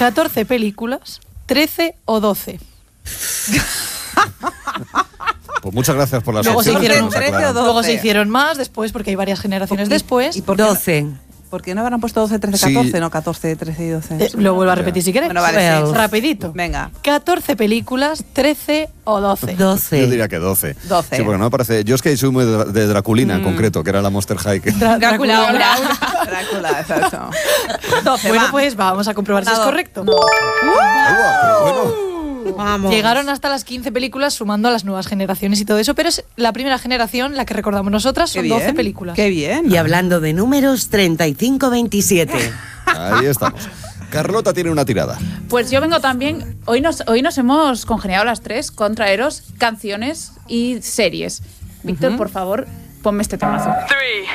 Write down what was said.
14 películas, 13 o 12. Pues muchas gracias por las Luego se opciones. hicieron 13 o 12. Luego se hicieron más después, porque hay varias generaciones después. ¿Y por qué 12. ¿Por qué no habrán puesto 12, 13, Sí. 14? No, 14, 13 y 12. Lo vuelvo a repetir si queréis. Bueno, vale, sí. Rapidito. Venga. 14 películas, 13 o 12. 12. Yo diría que 12. 12. Sí, porque no me parece. Yo es que soy muy de Draculina en concreto, que era la Monster High. Drácula. Drácula, exacto. 12, Bueno, va. pues vamos a comprobar si es correcto. Vamos. Llegaron hasta las 15 películas sumando a las nuevas generaciones y todo eso, pero es la primera generación, la que recordamos nosotras, Qué son bien, 12 películas. Qué bien. Y hablando de números, 35-27. Ahí estamos. Carlota tiene una tirada. Pues yo vengo también. Hoy nos hemos congeniado las tres con traeros canciones y series. Víctor, por favor, ponme este temazo.